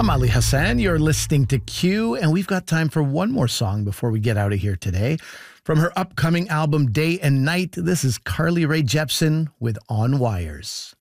I'm Ali Hassan. You're listening to Q, and we've got time for one more song before we get out of here today. From her upcoming album Day and Night, this is Carly Rae Jepsen with On Wires.